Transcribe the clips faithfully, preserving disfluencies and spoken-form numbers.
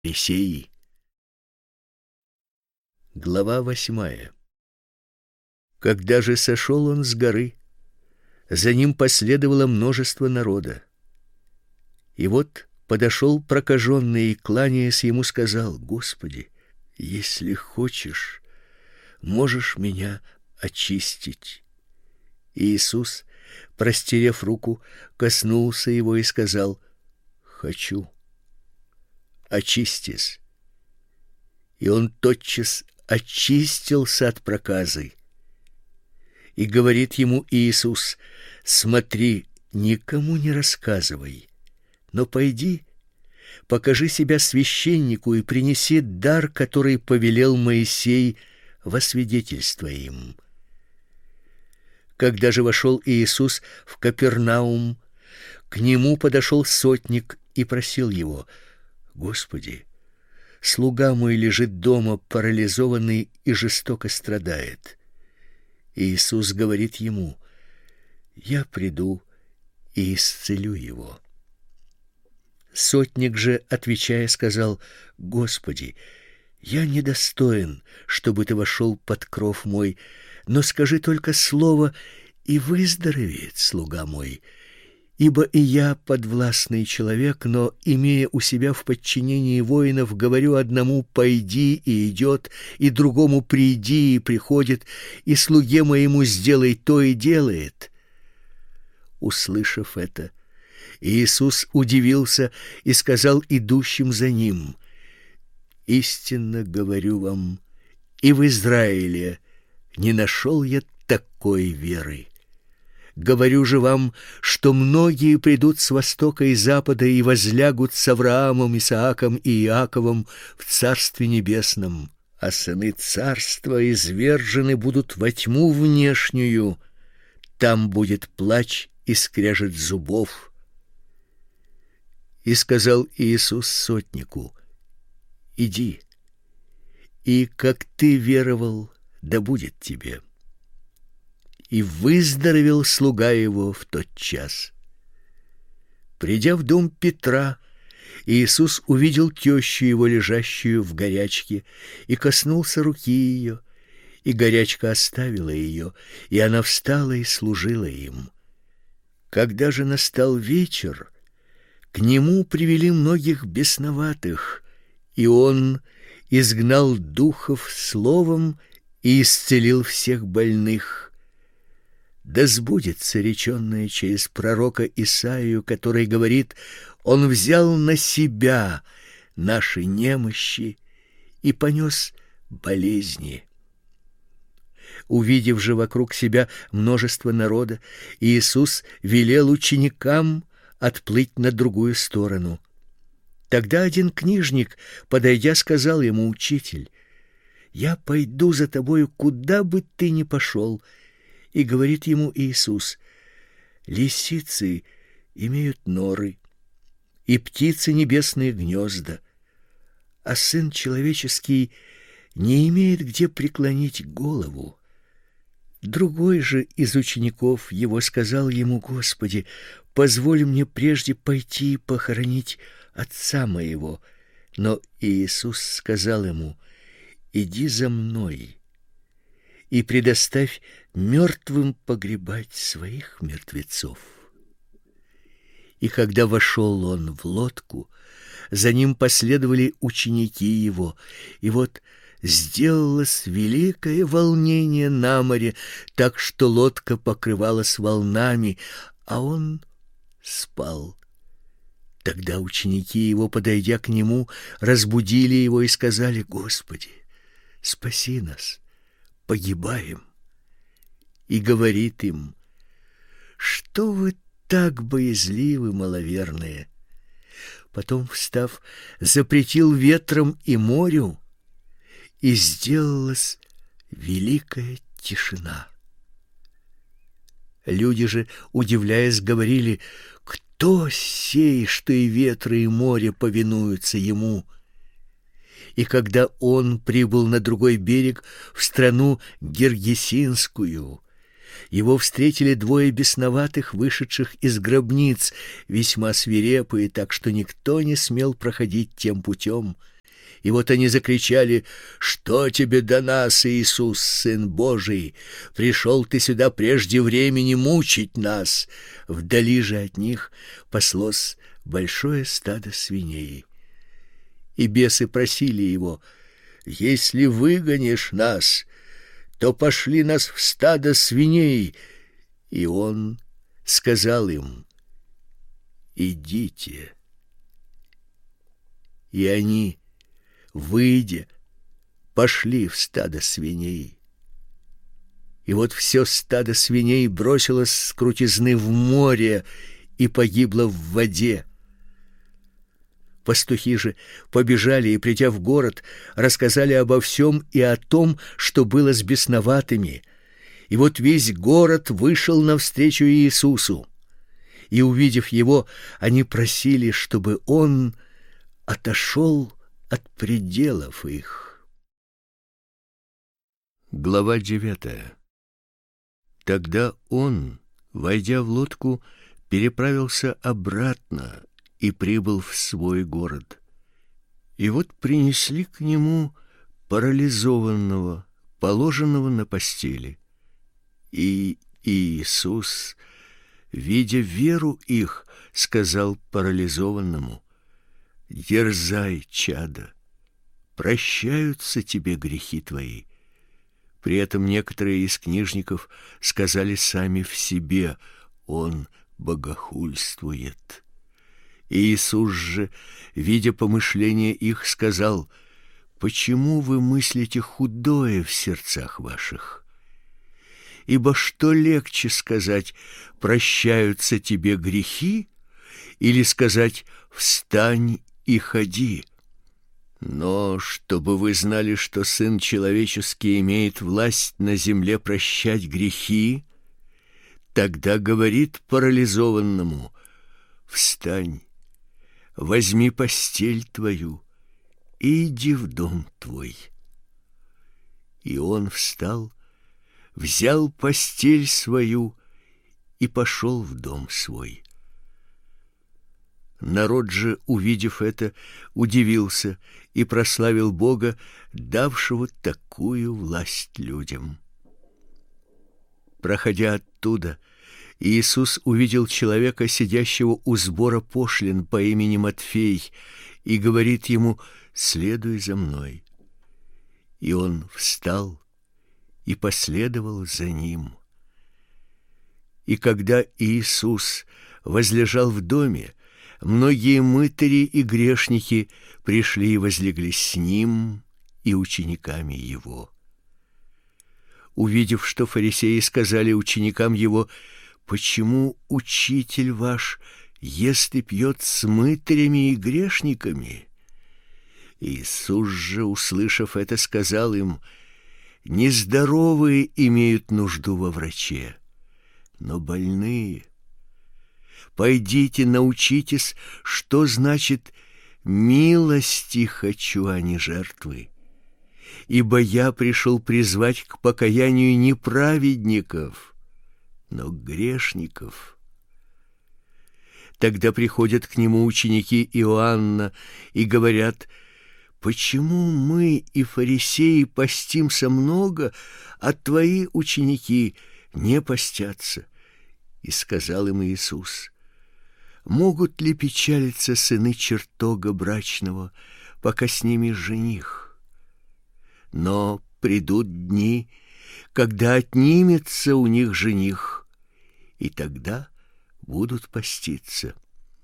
Исеи. Глава восьмая. Когда же сошел он с горы, за ним последовало множество народа. И вот подошел прокаженный и, кланяясь ему, сказал: Господи, если хочешь, можешь меня очистить. И Иисус, простерев руку, коснулся его и сказал: хочу, очистись. И он тотчас очистился от проказы. И говорит ему Иисус: смотри, никому не рассказывай, но пойди, покажи себя священнику и принеси дар, который повелел Моисей во свидетельство им. Когда же вошел Иисус в Капернаум, к нему подошел сотник и просил его: Господи, слуга мой лежит дома, парализованный и жестоко страдает. И Иисус говорит ему: я приду и исцелю его. Сотник же, отвечая, сказал: Господи, я недостоин, чтобы ты вошел под кров мой, но скажи только слово, и выздоровеет слуга мой. Ибо и я подвластный человек, но, имея у себя в подчинении воинов, говорю одному: пойди, и идет, и другому: приди, и приходит, и слуге моему: сделай то, и делает. Услышав это, Иисус удивился и сказал идущим за ним: истинно говорю вам, и в Израиле не нашел я такой веры. Говорю же вам, что многие придут с востока и запада и возлягут с Авраамом, Исааком и Иаковом в Царстве Небесном, а сыны царства извержены будут во тьму внешнюю, там будет плач и скрежет зубов. И сказал Иисус сотнику: иди, и как ты веровал, да будет тебе. И выздоровел слуга его в тот час. Придя в дом Петра, Иисус увидел тещу его, лежащую в горячке, и коснулся руки ее, и горячка оставила ее, и она встала и служила им. Когда же настал вечер, к нему привели многих бесноватых, и он изгнал духов словом и исцелил всех больных. Да сбудется реченное через пророка Исаию, который говорит: он взял на себя наши немощи и понес болезни. Увидев же вокруг себя множество народа, Иисус велел ученикам отплыть на другую сторону. Тогда один книжник, подойдя, сказал ему: учитель, я пойду за тобою, куда бы ты ни пошел. И говорит ему Иисус: лисицы имеют норы, и птицы небесные гнезда, а Сын Человеческий не имеет где преклонить голову. Другой же из учеников его сказал ему: Господи, позволь мне прежде пойти и похоронить отца моего. Но Иисус сказал ему: иди за мной и предоставь мертвым погребать своих мертвецов. И когда вошел он в лодку, за ним последовали ученики его, и вот сделалось великое волнение на море, так что лодка покрывалась волнами, а он спал. Тогда ученики его, подойдя к нему, разбудили его и сказали: Господи, спаси нас, погибаем. И говорит им: что вы так боязливы, маловерные? Потом, встав, запретил ветрам и морю, и сделалась великая тишина. Люди же, удивляясь, говорили: кто сей, что и ветры, и море повинуются ему? И когда он прибыл на другой берег, в страну Гергесинскую, его встретили двое бесноватых, вышедших из гробниц, весьма свирепые, так что никто не смел проходить тем путем. И вот они закричали: «Что тебе до нас, Иисус, Сын Божий? Пришел ты сюда прежде времени мучить нас!» Вдали же от них паслось большое стадо свиней. И бесы просили его: «Если выгонишь нас, то пошли нас в стадо свиней». И он сказал им: «Идите». И они, выйдя, пошли в стадо свиней. И вот все стадо свиней бросилось с крутизны в море и погибло в воде. Пастухи же побежали и, придя в город, рассказали обо всем и о том, что было с бесноватыми. И вот весь город вышел навстречу Иисусу. И, увидев его, они просили, чтобы он отошел от пределов их. Глава девятая. Тогда он, войдя в лодку, переправился обратно и прибыл в свой город. И вот принесли к нему парализованного, положенного на постели. И Иисус, видя веру их, сказал парализованному: «Дерзай, чадо, прощаются тебе грехи твои». При этом некоторые из книжников сказали сами в себе: «Он богохульствует». Иисус же, видя помышления их, сказал: «Почему вы мыслите худое в сердцах ваших? Ибо что легче сказать: прощаются тебе грехи, или сказать: встань и ходи? Но чтобы вы знали, что Сын Человеческий имеет власть на земле прощать грехи, тогда говорит парализованному: встань, возьми постель твою и иди в дом твой». И он встал, взял постель свою и пошел в дом свой. Народ же, увидев это, удивился и прославил Бога, давшего такую власть людям. Проходя оттуда, Иисус увидел человека, сидящего у сбора пошлин по имени Матфей, и говорит ему: «Следуй за мной». И он встал и последовал за ним. И когда Иисус возлежал в доме, многие мытари и грешники пришли и возлегли с ним и учениками его. Увидев, что фарисеи сказали ученикам его: «Почему учитель ваш ест и пьет с мытарями и грешниками?» Иисус же, услышав это, сказал им: «Нездоровые имеют нужду во враче, но больные. Пойдите, научитесь, что значит: милости хочу, а не жертвы. Ибо я пришел призвать к покаянию не праведников, но грешников». Тогда приходят к нему ученики Иоанна и говорят: «Почему мы и фарисеи постимся много, а твои ученики не постятся?» И сказал им Иисус: «Могут ли печалиться сыны чертога брачного, пока с ними жених? Но придут дни, когда отнимется у них жених, и тогда будут поститься.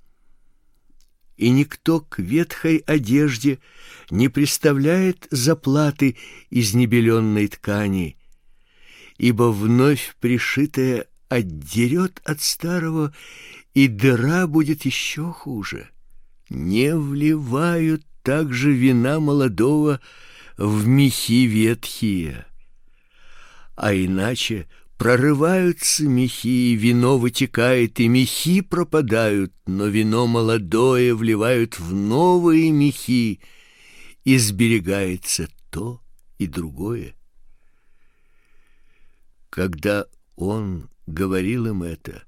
И никто к ветхой одежде не приставляет заплаты из небеленной ткани, ибо вновь пришитая отдерет от старого, и дыра будет еще хуже. Не вливают также вина молодого в мехи ветхие, а иначе прорываются мехи, и вино вытекает, и мехи пропадают, но вино молодое вливают в новые мехи, и сберегается то и другое». Когда он говорил им это,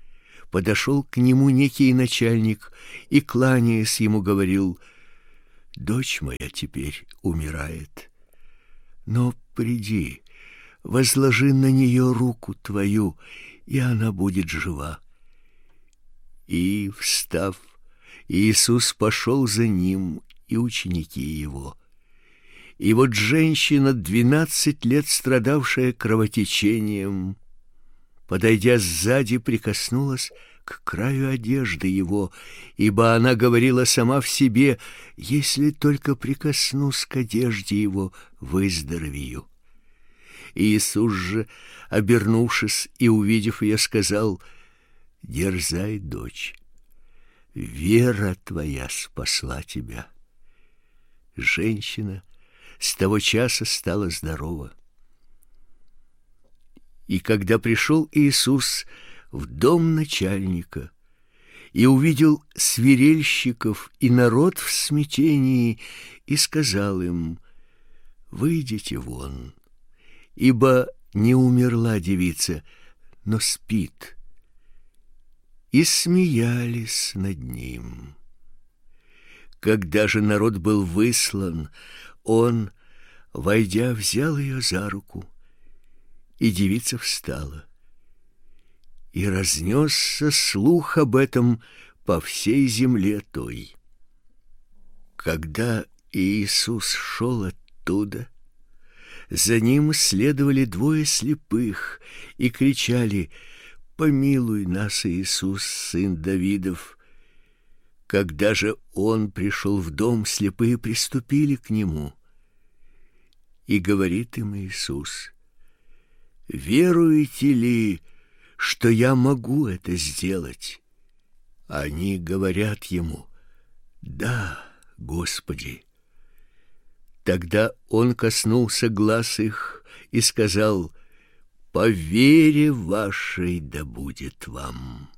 подошел к нему некий начальник и, кланяясь ему, говорил: дочь моя теперь умирает. Но приди, возложи на нее руку твою, и она будет жива». И, встав, Иисус пошел за ним, и ученики его. И вот женщина, двенадцать лет страдавшая кровотечением, подойдя сзади, прикоснулась к краю одежды его, ибо она говорила сама в себе: «Если только прикоснусь к одежде его, выздоровею». Иисус же, обернувшись и увидев ее, сказал: «Дерзай, дочь, вера твоя спасла тебя». Женщина с того часа стала здорова. И когда пришел Иисус в дом начальника и увидел свирельщиков и народ в смятении, и сказал им: «Выйдите вон, ибо не умерла девица, но спит». И смеялись над ним. Когда же народ был выслан, он, войдя, взял ее за руку, и девица встала. И разнесся слух об этом по всей земле той. Когда Иисус шел оттуда, за ним следовали двое слепых и кричали: «Помилуй нас, Иисус, сын Давидов». Когда же он пришел в дом, слепые приступили к нему. И говорит им Иисус: «Веруете ли, что я могу это сделать?» Они говорят ему: «Да, Господи». Тогда он коснулся глаз их и сказал: «По вере вашей да будет вам».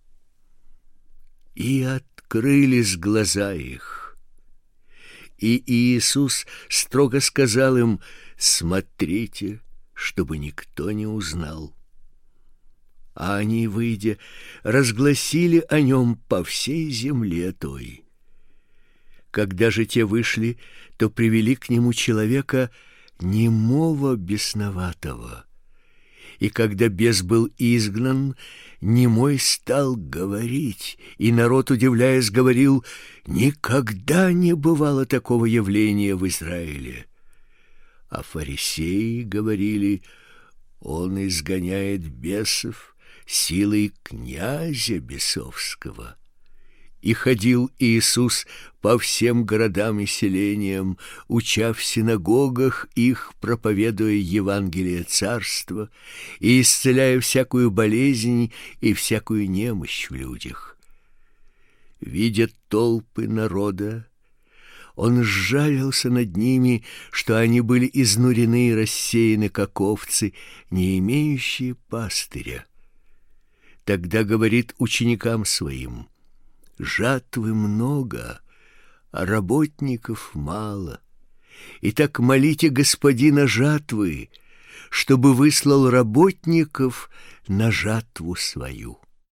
И открылись глаза их. И Иисус строго сказал им: «Смотрите, чтобы никто не узнал». А они, выйдя, разгласили о нем по всей земле той. Когда же те вышли, то привели к нему человека немого бесноватого. И когда бес был изгнан, немой стал говорить, и народ, удивляясь, говорил: «Никогда не бывало такого явления в Израиле». А фарисеи говорили: «Он изгоняет бесов силой князя бесовского». И ходил Иисус по всем городам и селениям, уча в синагогах их, проповедуя Евангелие Царства и исцеляя всякую болезнь и всякую немощь в людях. Видя толпы народа, он сжалился над ними, что они были изнурены и рассеяны, как овцы, не имеющие пастыря. Тогда говорит ученикам своим: «Жатвы много, а работников мало. Итак, молите Господина жатвы, чтобы выслал работников на жатву свою».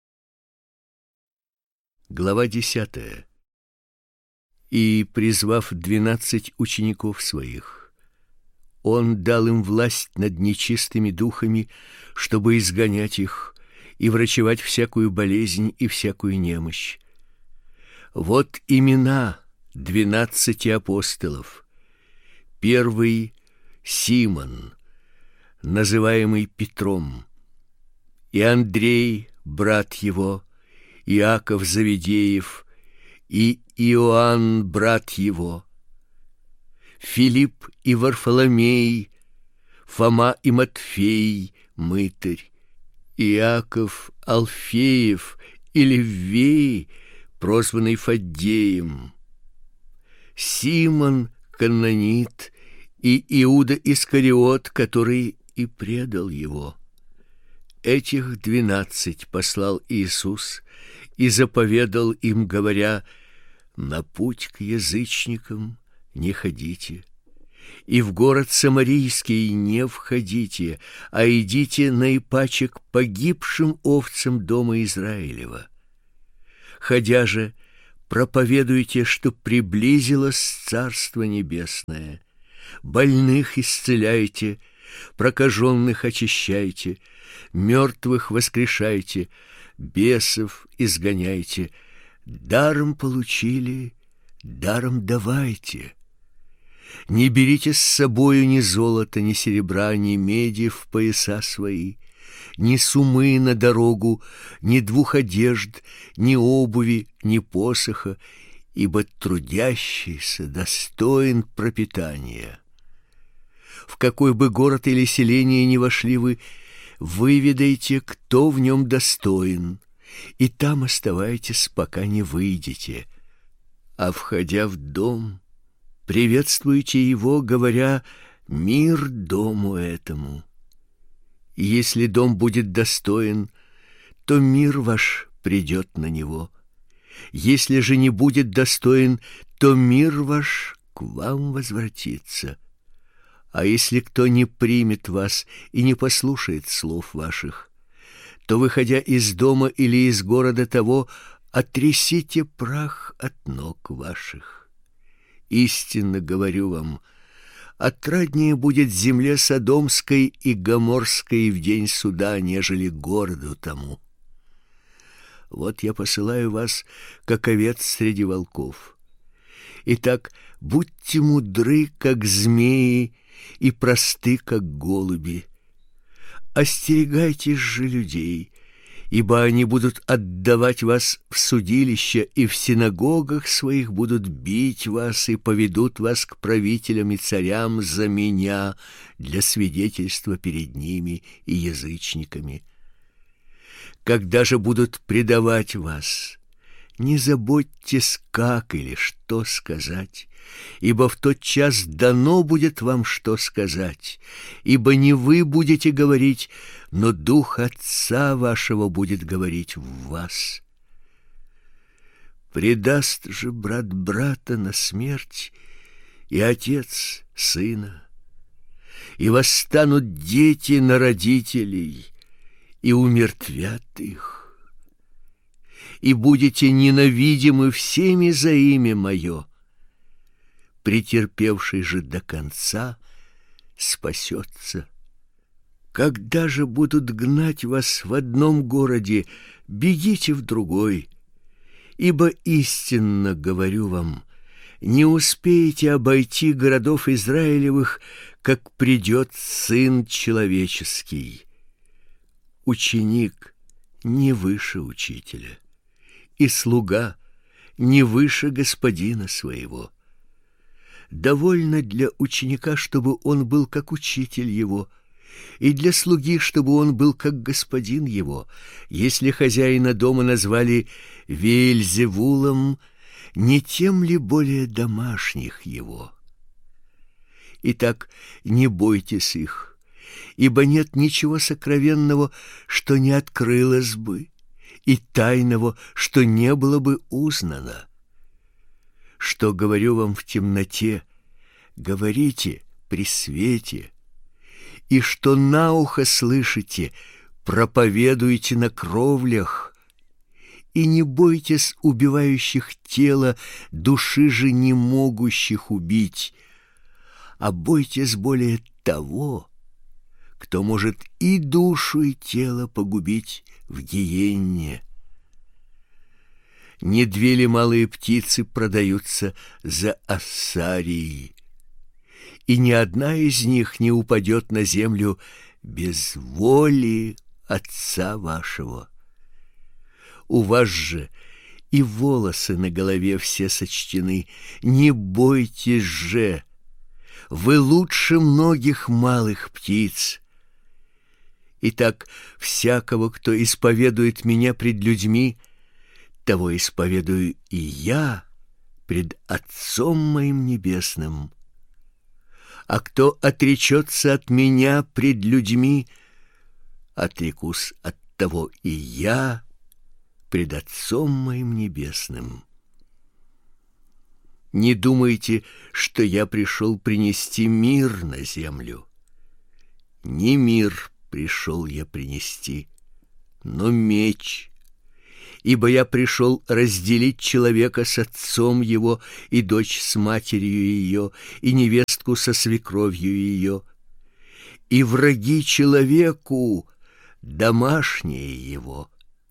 Глава десятая. И, призвав двенадцать учеников своих, он дал им власть над нечистыми духами, чтобы изгонять их и врачевать всякую болезнь и всякую немощь. Вот имена двенадцати апостолов. Первый — Симон, называемый Петром, и Андрей, брат его, Иаков Завидеев, и Иоанн, брат его, Филипп и Варфоломей, Фома и Матфей, мытарь, Иаков Алфеев и Леввей, прозванный Фаддеем, Симон Кананит и Иуда Искариот, который и предал его. Этих двенадцать послал Иисус и заповедал им, говоря: «На путь к язычникам не ходите, и в город Самарийский не входите, а идите наипаче к погибшим овцам дома Израилева. Ходя же, Проповедуйте, что приблизилось Царство Небесное. Больных исцеляйте, прокаженных очищайте, мертвых воскрешайте, бесов изгоняйте. Даром получили, даром давайте. Не берите с собою ни золота, ни серебра, ни меди в пояса свои, ни сумы на дорогу, ни двух одежд, ни обуви, ни посоха, ибо трудящийся достоин пропитания. В какой бы город или селение ни вошли вы, выведайте, кто в нем достоин, и там оставайтесь, пока не выйдете. А входя в дом, приветствуйте его, говоря: «Мир дому этому». Если дом будет достоин, то мир ваш придет на него. Если же не будет достоин, то мир ваш к вам возвратится. А если кто не примет вас и не послушает слов ваших, то, выходя из дома или из города того, отрясите прах от ног ваших. Истинно говорю вам, отраднее будет земле Содомской и Гоморской в день суда, нежели городу тому. Вот я посылаю вас, как овец среди волков. Итак, будьте мудры, как змеи, и просты, как голуби. Остерегайтесь же людей, ибо они будут отдавать вас в судилища, и в синагогах своих будут бить вас и поведут вас к правителям и царям за меня для свидетельства перед ними и язычниками. Когда же будут предавать вас, не заботьтесь, как или что сказать, ибо в тот час дано будет вам что сказать, ибо не вы будете говорить, но Дух Отца вашего будет говорить в вас. Предаст же брат брата на смерть, и отец сына, и восстанут дети на родителей, и умертвят их. И будете ненавидимы всеми за имя мое. Претерпевший же до конца спасется. Когда же будут гнать вас в одном городе, бегите в другой, ибо истинно говорю вам, не успеете обойти городов Израилевых, как придет Сын Человеческий. Ученик не выше учителя, и слуга не выше господина своего. Довольно для ученика, чтобы он был как учитель его, и для слуги, чтобы он был как господин его. Если хозяина дома назвали Веельзевулом, не тем ли более домашних его? Итак, не бойтесь их, ибо нет ничего сокровенного, что не открылось бы, и тайного, что не было бы узнано. Что говорю вам в темноте, говорите при свете, и что на ухо слышите, проповедуйте на кровлях, и не бойтесь убивающих тело, души же не могущих убить, а бойтесь более того, кто может и душу, и тело погубить в гиенне. Не две ли малые птицы продаются за ассарии, и ни одна из них не упадет на землю без воли Отца вашего. У вас же и волосы на голове все сочтены. Не бойтесь же, вы лучше многих малых птиц. Итак, всякого, кто исповедует меня пред людьми, того исповедую и я пред Отцом моим небесным. А кто отречется от меня пред людьми, отрекусь от того и я пред Отцом моим небесным. Не думайте, что я пришел принести мир на землю. Не мир пришел я принести, но меч. Ибо я пришел разделить человека с отцом его, и дочь с матерью ее, и невестку со свекровью ее. И враги человеку домашние его.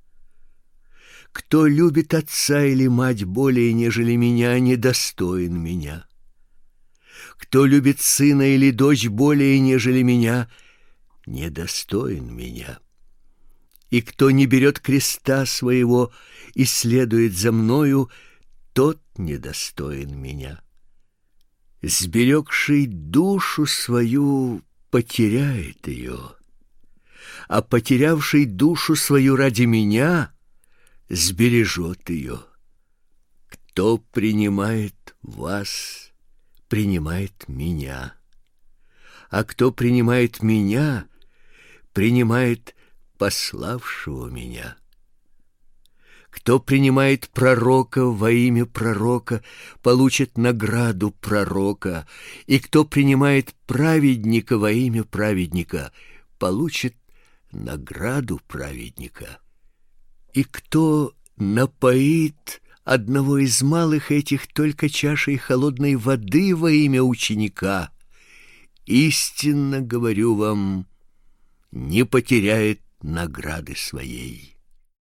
Кто любит отца или мать более, нежели меня, недостоин меня. Кто любит сына или дочь более, нежели меня, недостоин меня. И кто не берет креста своего и следует за мною, тот недостоин меня. Сберегший душу свою потеряет ее, а потерявший душу свою ради меня сбережет ее. Кто принимает вас, принимает меня, а кто принимает меня, принимает пославшего меня. Кто принимает пророка во имя пророка, получит награду пророка, и кто принимает праведника во имя праведника, получит награду праведника. И кто напоит одного из малых этих только чашей холодной воды во имя ученика, истинно говорю вам, не потеряет награды своей.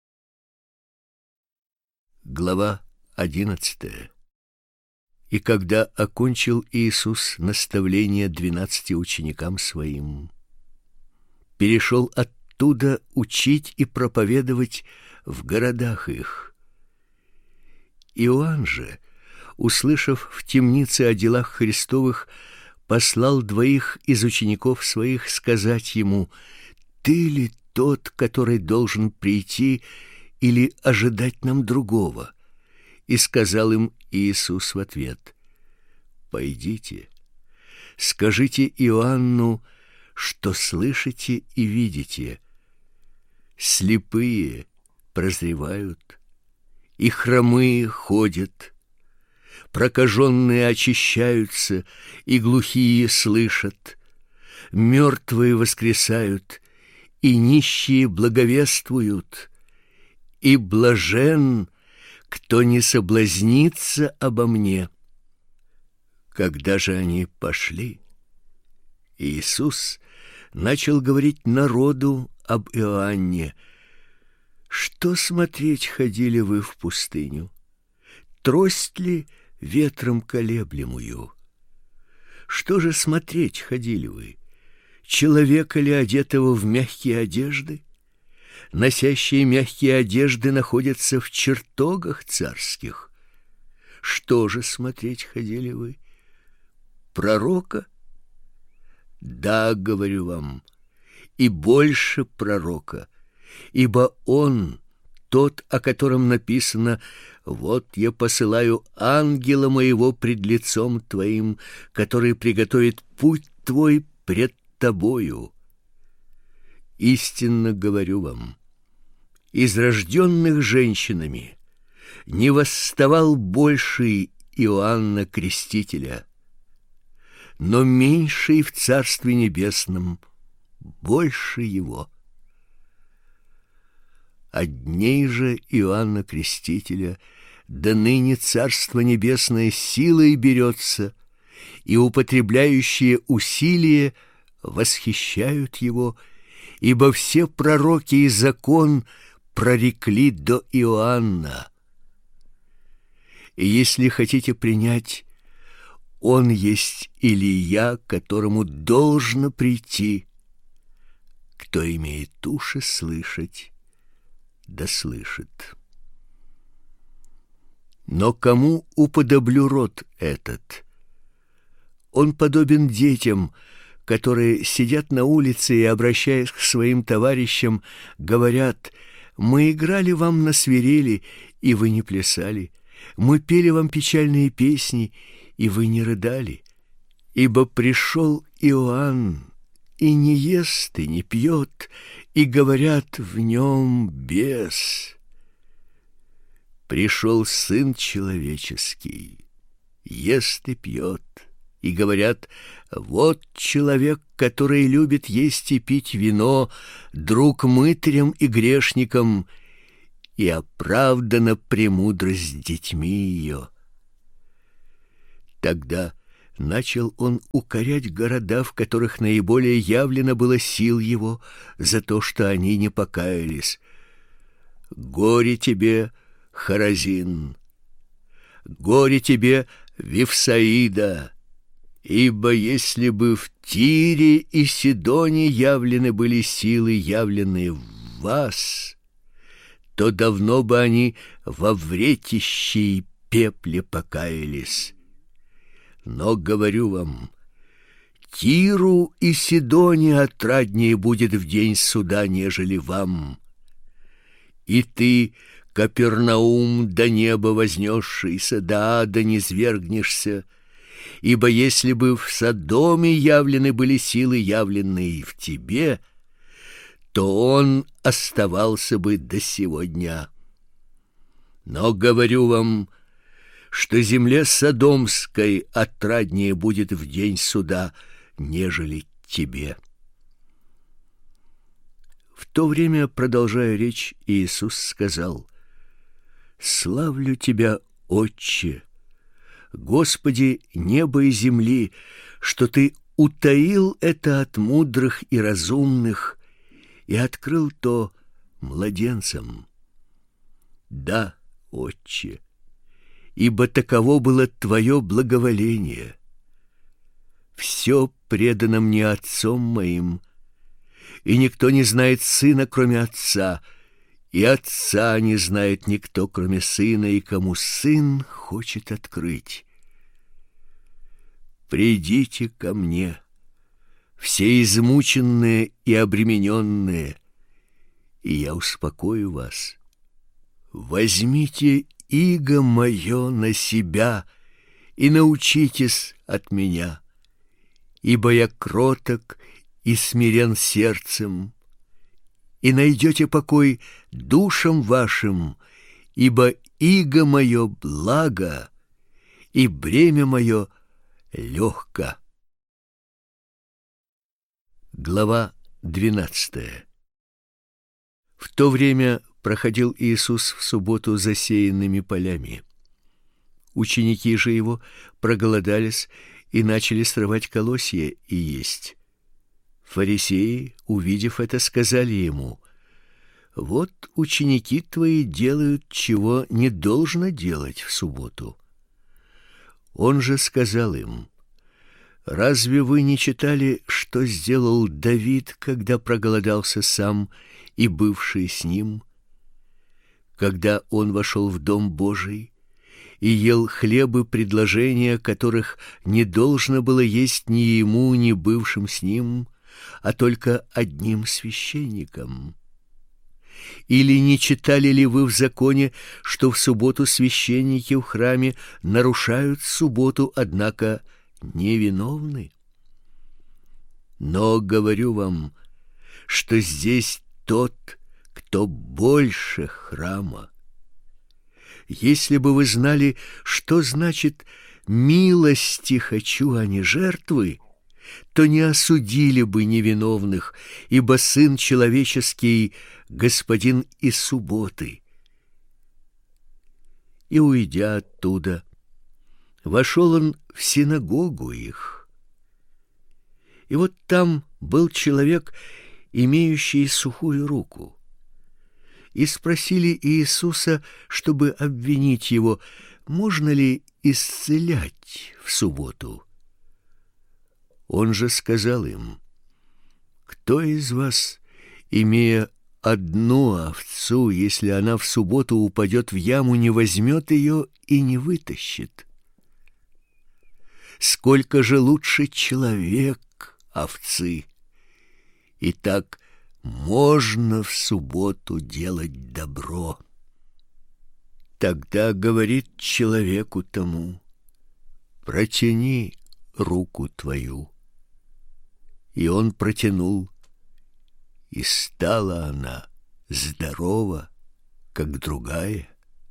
Глава одиннадцатая. И когда окончил Иисус наставление двенадцати ученикам своим, перешел оттуда учить и проповедовать в городах их. Иоанн же, услышав в темнице о делах Христовых, послал двоих из учеников своих сказать ему: «Ты ли тот, который должен прийти, или ожидать нам другого?» И сказал им Иисус в ответ: «Пойдите, скажите Иоанну, что слышите и видите. Слепые прозревают, и хромые ходят, прокаженные очищаются, и глухие слышат, мертвые воскресают, и нищие благовествуют, и блажен, кто не соблазнится обо мне». Когда же они пошли, Иисус начал говорить народу об Иоанне: «Что смотреть ходили вы в пустыню? Трость ли ветром колеблемую? Что же смотреть ходили вы? Человека ли, одетого в мягкие одежды? Носящие мягкие одежды находятся в чертогах царских. Что же смотреть ходили вы? Пророка? Да, говорю вам, и больше пророка, ибо он тот, о котором написано: «Вот я посылаю ангела моего пред лицом твоим, который приготовит путь твой пред тобою». Истинно говорю вам, из рожденных женщинами не восставал больший Иоанна Крестителя, но меньший в Царстве Небесном больше его. От дней же Иоанна Крестителя до ныне Царство Небесное силой берется, и употребляющие усилие восхищают его, ибо все пророки и закон прорекли до Иоанна. И если хотите принять, он есть Илия, которому должно прийти. Кто имеет уши слышать, да слышит. Но кому уподоблю род этот? Он подобен детям, которые сидят на улице и, обращаясь к своим товарищам, говорят: «Мы играли вам на свирели, и вы не плясали. Мы пели вам печальные песни, и вы не рыдали. Ибо пришел Иоанн, и не ест, и не пьет, и говорят в нем бес. Пришел Сын Человеческий, ест и пьет, и говорят: вот человек, который любит есть и пить вино, друг мытарям и грешникам, и оправдана премудрость с детьми ее. Тогда начал он укорять города, в которых наиболее явлено было сил его, за то, что они не покаялись. Горе тебе, Хоразин! Горе тебе, Вифсаида! Ибо если бы в Тире и Сидоне явлены были силы, явленные в вас, то давно бы они во вретище и пепле покаялись. Но говорю вам, Тиру и Сидоне отраднее будет в день суда, нежели вам. И ты, Капернаум, до неба вознесшийся, до ада низвергнешься, ибо если бы в Содоме явлены были силы, явленные в тебе, то он оставался бы до сего дня. Но говорю вам, что земле Содомской отраднее будет в день суда, нежели тебе. В то время, продолжая речь, Иисус сказал: «Славлю тебя, Отче, Господи неба и земли, что ты утаил это от мудрых и разумных и открыл то младенцам. Да, Отче, ибо таково было твое благоволение. Все предано мне Отцом моим, и никто не знает Сына, кроме Отца, и Отца не знает никто, кроме Сына, и кому Сын хочет открыть. Придите ко мне, все измученные и обремененные, и я успокою вас. Возьмите иго мое на себя и научитесь от меня, ибо я кроток и смирен сердцем, и найдете покой душам вашим, ибо иго мое благо, и бремя мое легко». Глава двенадцатая. В то время проходил Иисус в субботу засеянными полями. Ученики же его проголодались и начали срывать колосья и есть. Фарисеи, увидев это, сказали ему: «Вот ученики твои делают, чего не должно делать в субботу». Он же сказал им: «Разве вы не читали, что сделал Давид, когда проголодался сам и бывший с ним, когда он вошел в дом Божий и ел хлебы предложения, которых не должно было есть ни ему, ни бывшим с ним, а только одним священникам? Или не читали ли вы в законе, что в субботу священники в храме нарушают субботу, однако невиновны? Но говорю вам, что здесь тот, кто больше храма. Если бы вы знали, что значит «милости хочу, а не жертвы», то не осудили бы невиновных, ибо Сын Человеческий — Господин и субботы. И, уйдя оттуда, вошел он в синагогу их. И вот там был человек, имеющий сухую руку. И спросили Иисуса, чтобы обвинить его, можно ли исцелять в субботу. Он же сказал им: «Кто из вас, имея одну овцу, если она в субботу упадет в яму, не возьмет ее и не вытащит? Сколько же лучше человек овцы! Итак, можно в субботу делать добро». Тогда говорит человеку тому: «Протяни руку твою». И он протянул, и стала она здорова, как другая.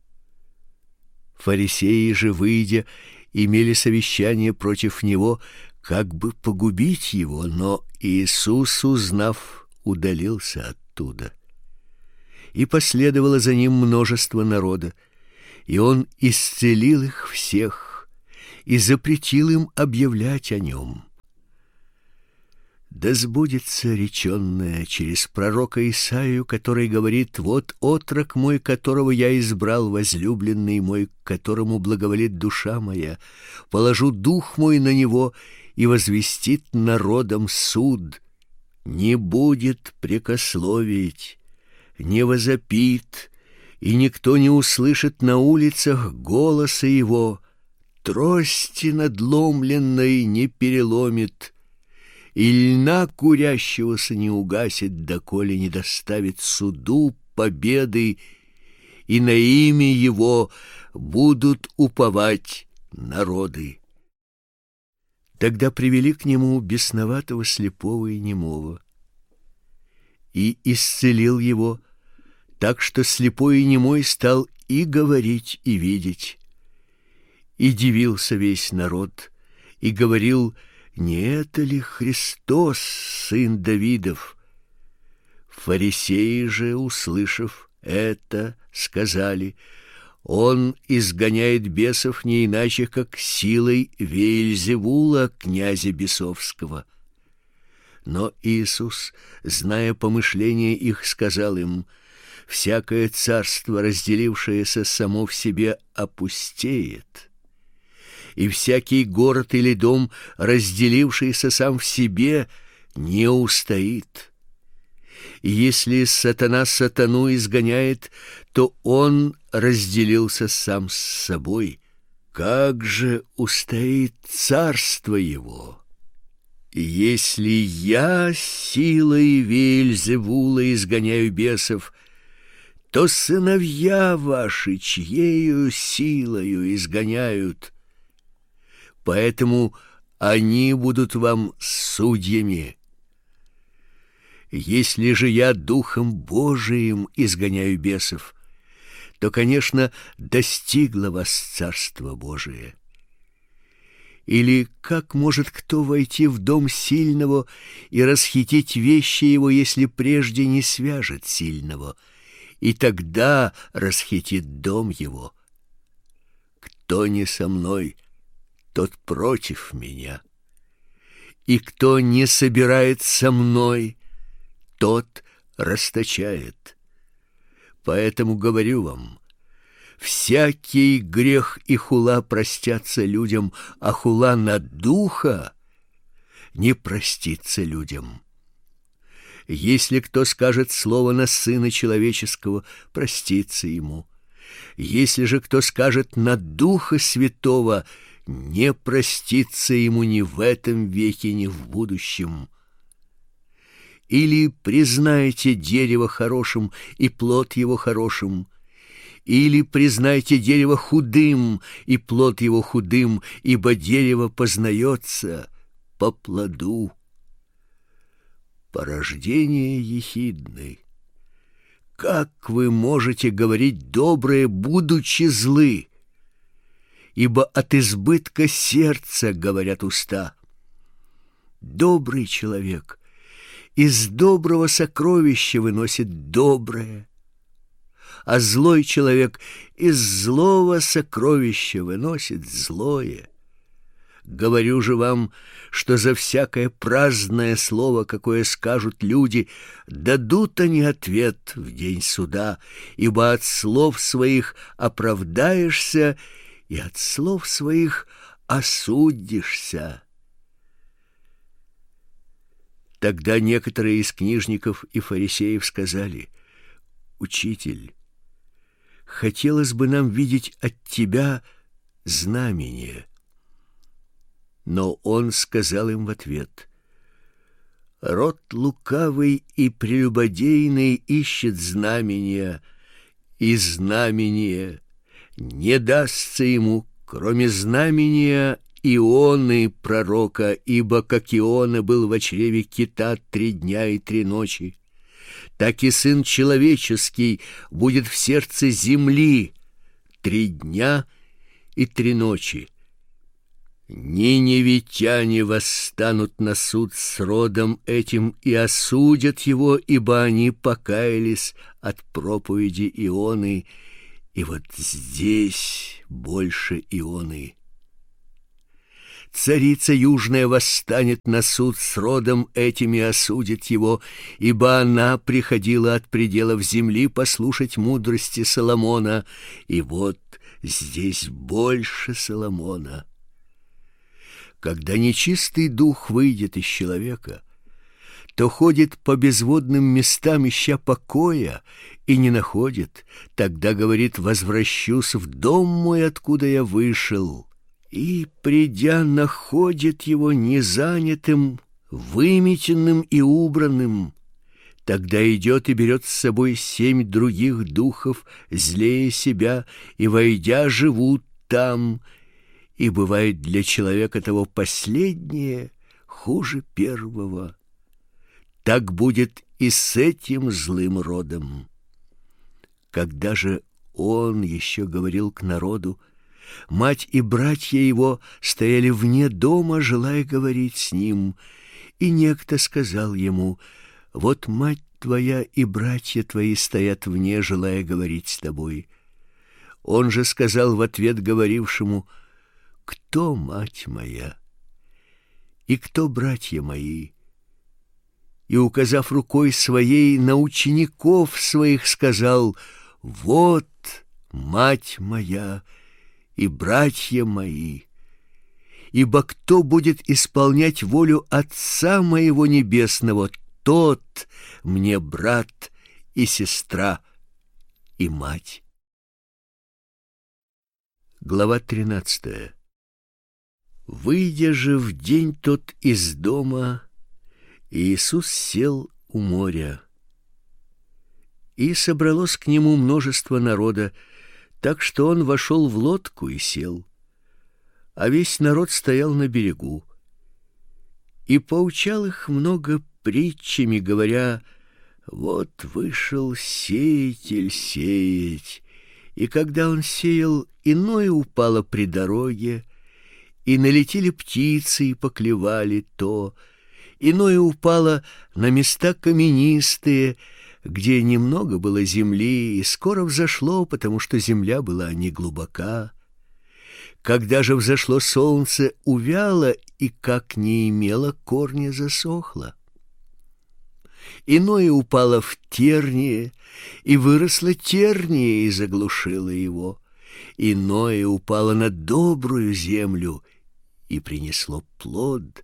Фарисеи же, выйдя, имели совещание против него, как бы погубить его, но Иисус, узнав, удалился оттуда. и последовало за ним множество народа, и он исцелил их всех и запретил им объявлять о нем. Да сбудется реченное через пророка Исаию, который говорит: «Вот отрок мой, которого я избрал, возлюбленный мой, к которому благоволит душа моя. Положу дух мой на него, и возвестит народам суд. Не будет прекословить, не возопит, и никто не услышит на улицах голоса его. Трости надломленной не переломит, и льна курящегося не угасит, доколе не доставит суду победы, и на имя его будут уповать народы». Тогда привели к нему бесноватого, слепого и немого, и исцелил его, так что слепой и немой стал и говорить, и видеть. И дивился весь народ, и говорил: «Не это ли Христос, сын Давидов?» Фарисеи же, услышав это, сказали: «Он изгоняет бесов не иначе, как силой Веельзевула, князя бесовского». Но Иисус, зная помышления их, сказал им: «Всякое царство, разделившееся само в себе, опустеет, и всякий город или дом, разделившийся сам в себе, не устоит. Если сатана сатану изгоняет, то он разделился сам с собой. Как же устоит царство его? Если я силой Веельзевула изгоняю бесов, то сыновья ваши чьею силою изгоняют? Поэтому они будут вам судьями. Если же я Духом Божиим изгоняю бесов, то, конечно, достигло вас Царство Божие. Или как может кто войти в дом сильного и расхитить вещи его, если прежде не свяжет сильного, и тогда расхитит дом его? Кто не со мной, тот против меня, и кто не собирает со мной, тот расточает. Поэтому говорю вам: всякий грех и хула простятся людям, а хула на духа не простится людям. Если кто скажет слово на Сына Человеческого, простится ему. Если же кто скажет на Духа Святого, не простится ему ни в этом веке, ни в будущем. Или признайте дерево хорошим, и плод его хорошим, или признайте дерево худым, и плод его худым, ибо дерево познается по плоду. Порождение ехидны. Как вы можете говорить доброе, будучи злы? Ибо от избытка сердца говорят уста. Добрый человек из доброго сокровища выносит доброе, а злой человек из злого сокровища выносит злое. Говорю же вам, что за всякое праздное слово, какое скажут люди, дадут они ответ в день суда, ибо от слов своих оправдаешься, и от слов своих осудишься. Тогда некоторые из книжников и фарисеев сказали: «Учитель, хотелось бы нам видеть от тебя знамение». Но он сказал им в ответ: «Род лукавый и прелюбодейный ищет знамения, и знамение не дастся ему, кроме знамения Ионы пророка, ибо как Иона был во чреве кита три дня и три ночи, так и Сын Человеческий будет в сердце земли три дня и три ночи. Ниневитяне восстанут на суд с родом этим и осудят его, ибо они покаялись от проповеди Ионы, и вот здесь больше Ионы. Царица Южная восстанет на суд с родом этим и осудит его, ибо она приходила от пределов земли послушать мудрости Соломона, и вот здесь больше Соломона. Когда нечистый дух выйдет из человека, то ходит по безводным местам, ища покоя, и не находит. Тогда говорит: возвращусь в дом мой, откуда я вышел. И, придя, находит его незанятым, выметенным и убранным. Тогда идет и берет с собой семь других духов, злее себя, и, войдя, живут там. И бывает для человека того последнее хуже первого. Так будет и с этим злым родом. Когда же он еще говорил к народу, мать и братья его стояли вне дома, желая говорить с ним, и некто сказал ему: вот мать твоя и братья твои стоят вне, желая говорить с тобой. Он же сказал в ответ говорившему: кто мать моя и кто братья мои? И, указав рукой своей на учеников своих, сказал: вот мать моя и братья мои. Ибо кто будет исполнять волю Отца моего Небесного, тот мне брат и сестра и мать. Глава тринадцатая. Выйдя же в день тот из дома, Иисус сел у моря. И собралось к нему множество народа, так что он вошел в лодку и сел, а весь народ стоял на берегу. И поучал их много притчами, говоря: вот вышел сеятель сеять, и когда он сеял, иное упало при дороге, и налетели птицы и поклевали то, иное упало на места каменистые, где немного было земли, и скоро взошло, потому что земля была неглубока. Когда же взошло солнце, увяло, и, как не имело корня, засохло. Иное упало в тернии, и выросло терние, и заглушило его. Иное упало на добрую землю, и принесло плод.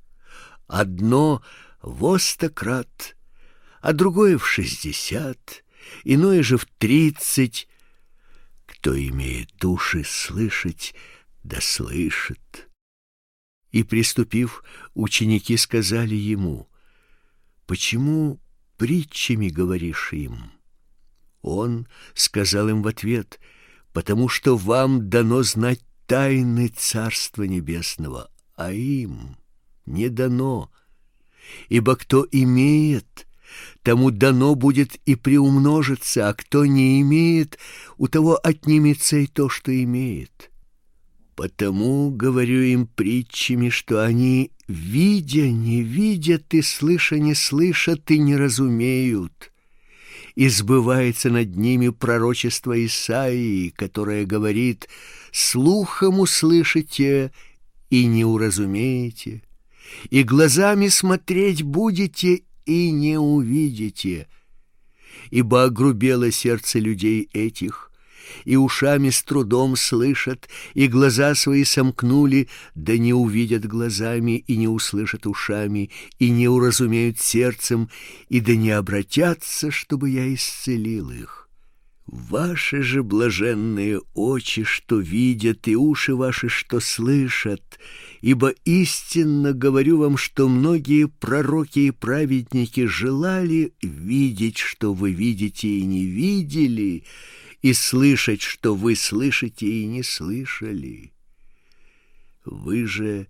Одно во сто крат, а другое в шестьдесят, иное же в тридцать. Кто имеет уши слышать, да слышит. И, приступив, ученики сказали ему: почему притчами говоришь им? Он сказал им в ответ: потому что вам дано знать тайны Царства Небесного, а им не дано. Ибо кто имеет, тому дано будет и приумножится, а кто не имеет, у того отнимется и то, что имеет. Потому говорю им притчами, что они, видя, не видят, и слыша, не слышат, и не разумеют. И сбывается над ними пророчество Исаии, которое говорит: слухом услышите и не уразумеете, и глазами смотреть будете и не увидите. Ибо огрубело сердце людей этих, и ушами с трудом слышат, и глаза свои сомкнули, да не увидят глазами, и не услышат ушами, и не уразумеют сердцем, и да не обратятся, чтобы я исцелил их. Ваши же блаженные очи, что видят, и уши ваши, что слышат, ибо истинно говорю вам, что многие пророки и праведники желали видеть, что вы видите и не видели, и слышать, что вы слышите и не слышали. Вы же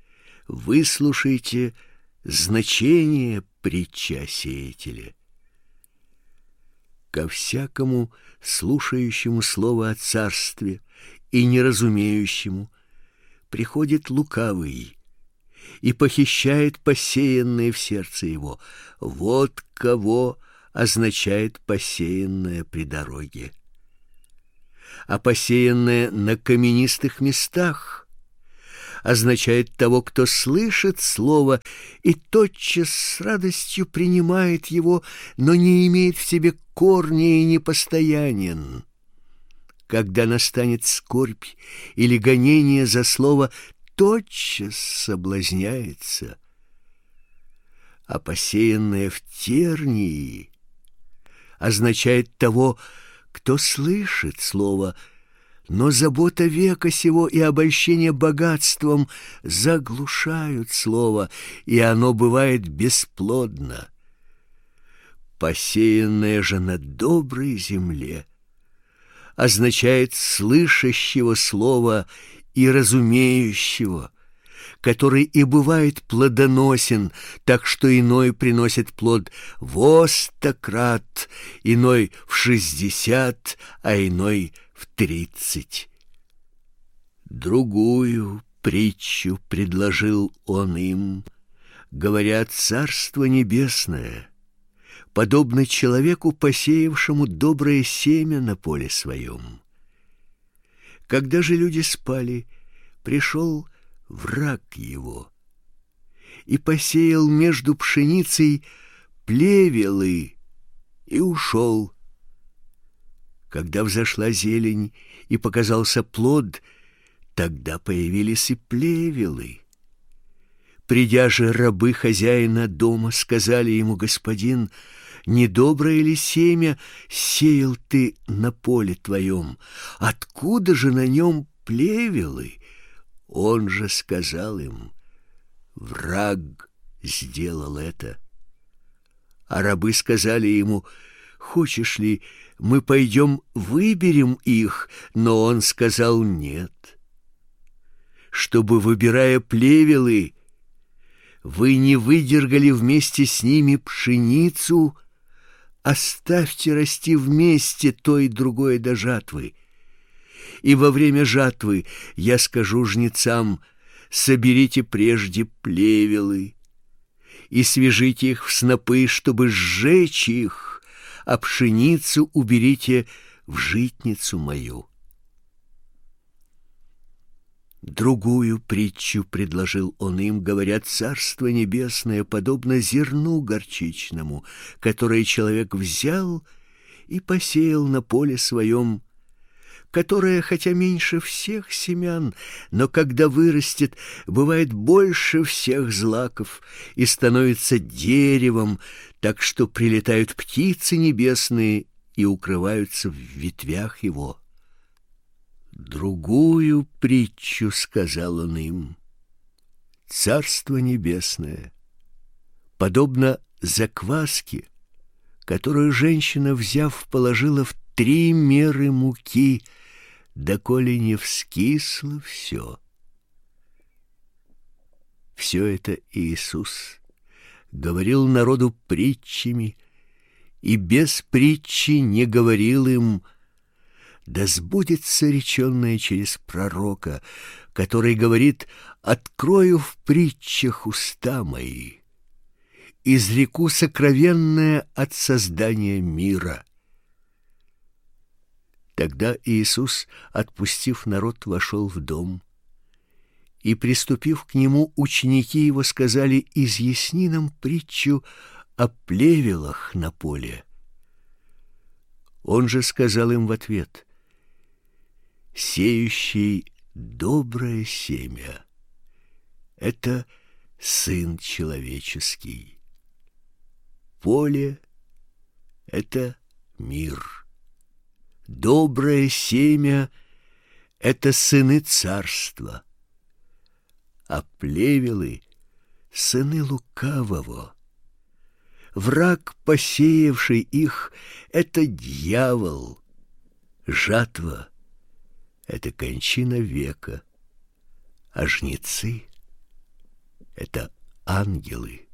выслушайте значение притчи о сеятеле. Ко всякому слушающему слово о царстве и неразумеющему приходит лукавый и похищает посеянное в сердце его. Вот кого означает посеянное при дороге. А посеянное на каменистых местах означает того, кто слышит слово и тотчас с радостью принимает его, но не имеет в себе корня и непостоянен. Когда настанет скорбь или гонение за слово, тотчас соблазняется. А посеянное в тернии означает того, кто слышит слово, но забота века сего и обольщение богатством заглушают слово, и оно бывает бесплодно. Посеянное же на доброй земле означает слышащего слова и разумеющего, который и бывает плодоносен, так что иной приносит плод во сто крат, иной в шестьдесят, а иной в тридцать. Другую притчу предложил он им, говоря: Царство Небесное подобно человеку, посеявшему доброе семя на поле своем. Когда же люди спали, пришел враг его и посеял между пшеницей плевелы и ушел. Когда взошла зелень и показался плод, тогда появились и плевелы. Придя же рабы хозяина дома, сказали ему: господин, недоброе ли семя сеял ты на поле твоем? Откуда же на нем плевелы? Он же сказал им: враг сделал это. А рабы сказали ему: хочешь ли, мы пойдем выберем их? Но он сказал: нет. Чтобы, выбирая плевелы, вы не выдергали вместе с ними пшеницу, оставьте расти вместе то и другое до жатвы. И во время жатвы я скажу жнецам: соберите прежде плевелы и свяжите их в снопы, чтобы сжечь их, а пшеницу уберите в житницу мою. Другую притчу предложил он им, говоря: Царство Небесное подобно зерну горчичному, которое человек взял и посеял на поле своем, которое, хотя меньше всех семян, но когда вырастет, бывает больше всех злаков и становится деревом, так что прилетают птицы небесные и укрываются в ветвях его. Другую притчу сказал он им: Царство Небесное подобно закваске, которую женщина, взяв, положила в три меры муки, доколе не вскисло все. Все это Иисус говорил народу притчами, и без притчи не говорил им: да сбудется реченное через пророка, который говорит: открою в притчах уста мои, изреку сокровенное от создания мира. Тогда Иисус, отпустив народ, вошел в дом, и, приступив к нему, ученики его сказали: изъясни нам притчу о плевелах на поле. Он же сказал им в ответ: сеющий доброе семя — это Сын Человеческий. Поле — это мир. Доброе семя — это сыны царства, а плевелы — сыны лукавого. Враг, посеявший их, — это дьявол. Жатва — это кончина века, а жнецы — это ангелы.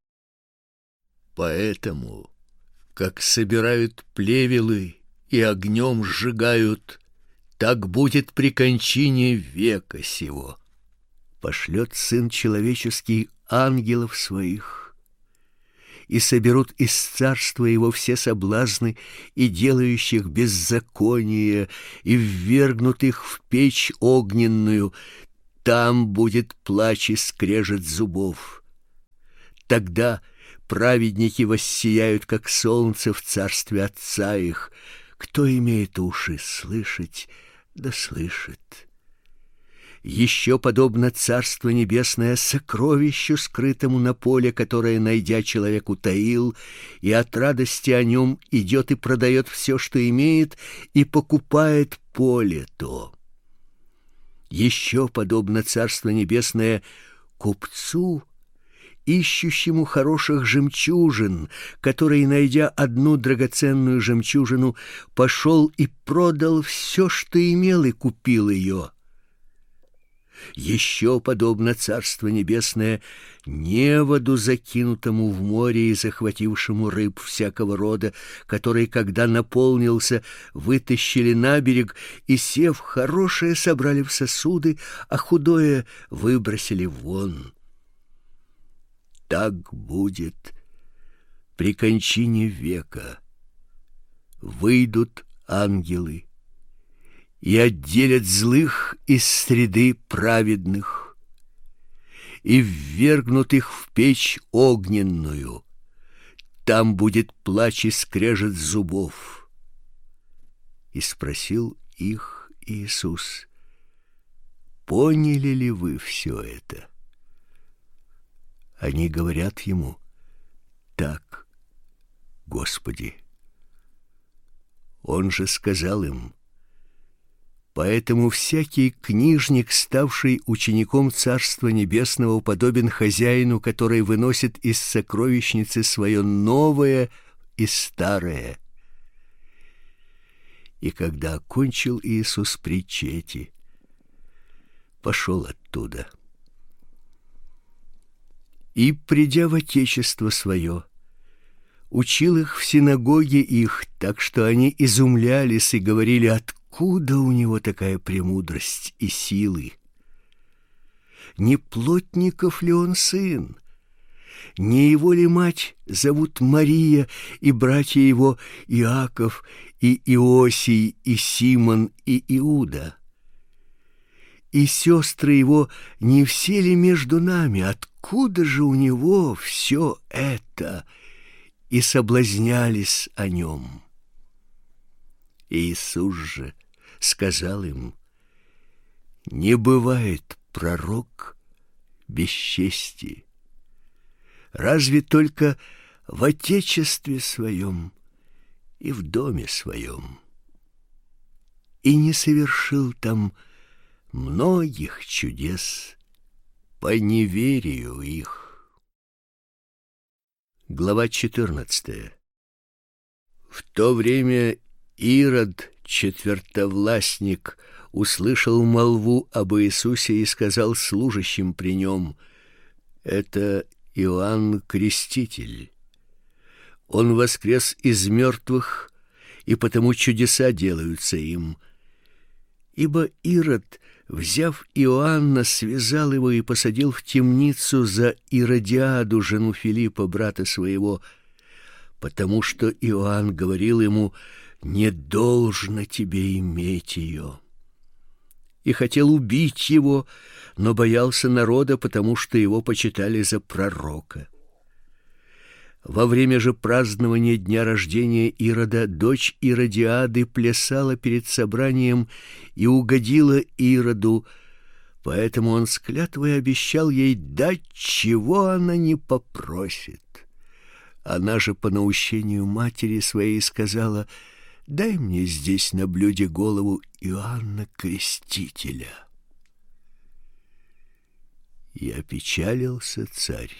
Поэтому, как собирают плевелы и огнем сжигают, так будет при кончине века сего. пошлет Сын Человеческий ангелов своих, и соберут из царства его все соблазны и делающих беззаконие, и ввергнут их в печь огненную. Там будет плач и скрежет зубов. Тогда праведники воссияют, как солнце в царстве Отца их. Кто имеет уши слышать, да слышит. Еще подобно Царство Небесное сокровищу, скрытому на поле, которое, найдя, человек утаил, и от радости о нем идет и продает все, что имеет, и покупает поле то. Еще подобно Царство Небесное купцу, ищущему хороших жемчужин, который, найдя одну драгоценную жемчужину, пошел и продал все, что имел, и купил ее. Еще подобно Царство Небесное неводу, закинутому в море и захватившему рыб всякого рода, который, когда наполнился, вытащили на берег и, сев, хорошее собрали в сосуды, а худое выбросили вон. Так будет при кончине века. Выйдут ангелы и отделят злых из среды праведных, и ввергнут их в печь огненную. Там будет плач и скрежет зубов. И спросил их Иисус: поняли ли вы все это? Они говорят ему: так, Господи. Он же сказал им: поэтому всякий книжник, ставший учеником Царства Небесного, подобен хозяину, который выносит из сокровищницы свое новое и старое. И когда окончил Иисус притчи эти, пошел оттуда. И, придя в отечество свое, учил их в синагоге их, так что они изумлялись и говорили: откуда у него такая премудрость и силы? Не плотников ли он сын? Не его ли мать зовут Мария, и братья его Иаков, и Иосий, и Симон, и Иуда? И сестры его не все ли между нами? Откуда же у него все это? И соблазнялись о нем. Иисус же сказал им: не бывает пророк без чести, разве только в отечестве своем и в доме своем. И не совершил там многих чудес по неверию их. Глава четырнадцатая. В то время Ирод, четвертовластник, услышал молву об Иисусе и сказал служащим при нем: это Иоанн Креститель. Он воскрес из мертвых, и потому чудеса делаются им. Ибо Ирод, взяв Иоанна, связал его и посадил в темницу за Иродиаду, жену Филиппа, брата своего, потому что Иоанн говорил ему: не должно тебе иметь ее. И хотел убить его, но боялся народа, потому что его почитали за пророка. Во время же празднования дня рождения Ирода дочь Иродиады плясала перед собранием и угодила Ироду, поэтому он с клятвой обещал ей дать, чего она не попросит. Она же по наущению матери своей сказала: дай мне здесь на блюде голову Иоанна Крестителя. И опечалился царь.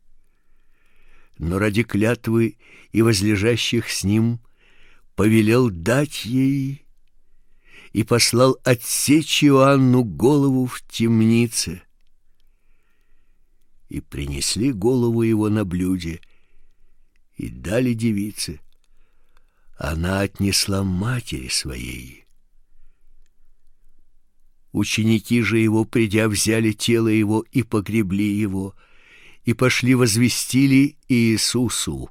Но ради клятвы и возлежащих с ним повелел дать ей и послал отсечь Иоанну голову в темнице. И принесли голову его на блюде и дали девице. Она отнесла матери своей. Ученики же его, придя, взяли тело его и погребли его, и пошли возвестили Иисусу.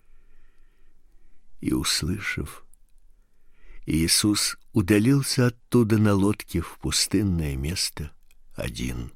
И, услышав, Иисус удалился оттуда на лодке в пустынное место один.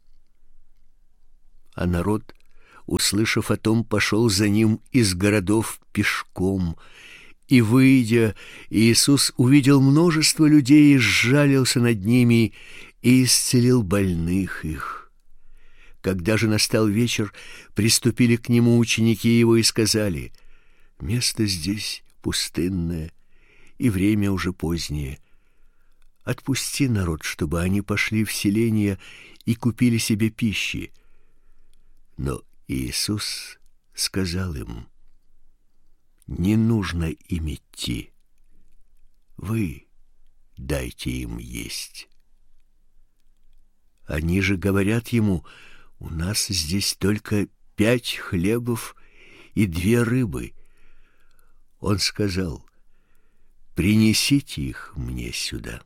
А народ, услышав о том, пошел за ним из городов пешком. И, выйдя, Иисус увидел множество людей и сжалился над ними и исцелил больных их. Когда же настал вечер, приступили к нему ученики его и сказали: «Место здесь пустынное, и время уже позднее. Отпусти народ, чтобы они пошли в селения и купили себе пищи». Но Иисус сказал им: «Не нужно им идти. Вы дайте им есть». Они же говорят ему: «У нас здесь только пять хлебов и две рыбы». Он сказал: «Принесите их мне сюда».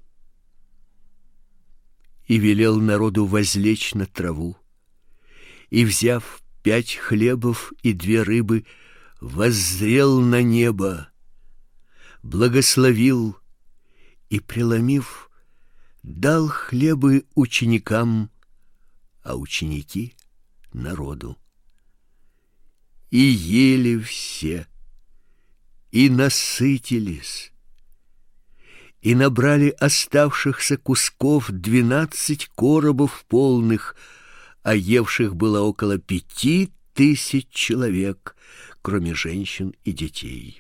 И велел народу возлечь на траву, и, взяв пять хлебов и две рыбы, воззрел на небо, благословил и, преломив, дал хлебы ученикам, а ученики — народу. И ели все, и насытились, и набрали оставшихся кусков двенадцать коробов полных, а евших было около пяти тысяч человек, кроме женщин и детей.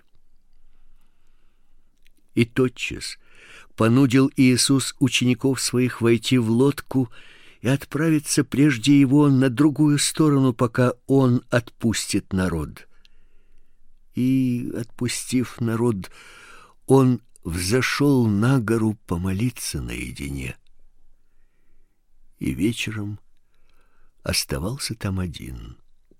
И тотчас понудил Иисус учеников своих войти в лодку и отправиться прежде его на другую сторону, пока он отпустит народ. И, отпустив народ, он взошел на гору помолиться наедине. И вечером оставался там один.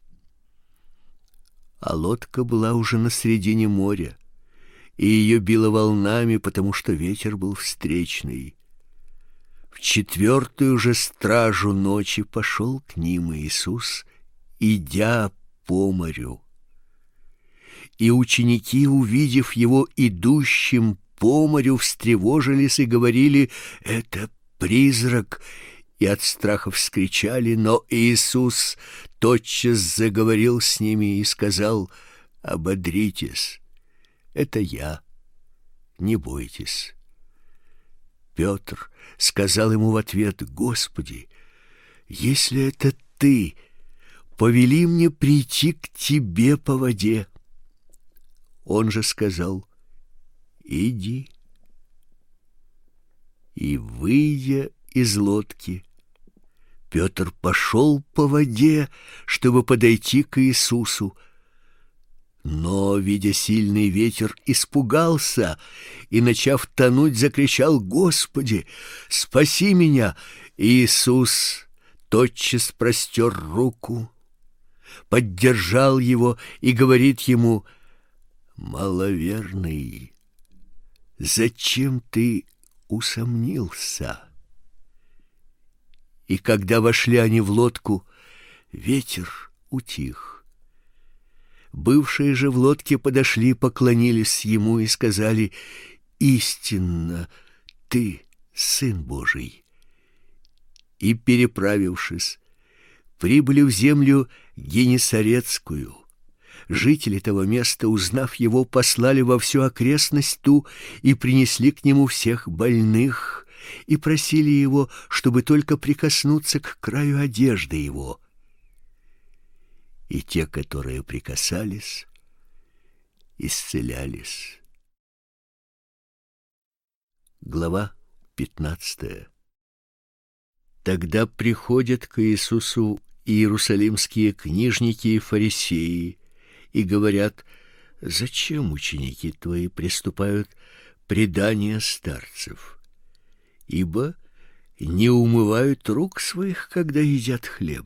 А лодка была уже на середине моря, и ее било волнами, потому что ветер был встречный. В четвертую же стражу ночи пошел к ним Иисус, идя по морю. И ученики, увидев его идущим по морю, встревожились и говорили: «Это призрак!» И от страха вскричали, но Иисус тотчас заговорил с ними и сказал: «Ободритесь, это я, не бойтесь». Петр сказал ему в ответ: «Господи, если это ты, повели мне прийти к тебе по воде». Он же сказал: «Иди». И, выйдя из лодки, Петр пошел по воде, чтобы подойти к Иисусу. Но, видя сильный ветер, испугался и, начав тонуть, закричал: «Господи, спаси меня!» Иисус тотчас простер руку, поддержал его и говорит ему: «Маловерный, зачем ты усомнился?» И когда вошли они в лодку, ветер утих. Бывшие же в лодке подошли, поклонились ему и сказали: «Истинно, ты Сын Божий». И, переправившись, прибыли в землю Генесарецкую. Жители того места, узнав его, послали во всю окрестность ту и принесли к нему всех больных и просили его, чтобы только прикоснуться к краю одежды его. И те, которые прикасались, исцелялись. Глава пятнадцатая. Тогда приходят к Иисусу иерусалимские книжники и фарисеи и говорят: «Зачем ученики твои приступают предания старцев? Ибо не умывают рук своих, когда едят хлеб».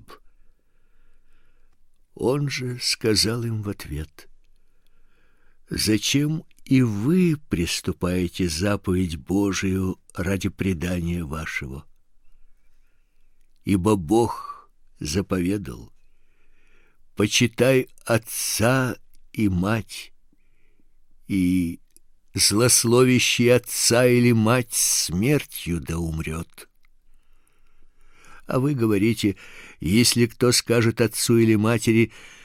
Он же сказал им в ответ: «Зачем и вы приступаете заповедь Божию ради предания вашего? ибо Бог заповедал: почитай отца и мать, и злословящий отца или мать смертью да умрет. А вы говорите: если кто скажет отцу или матери: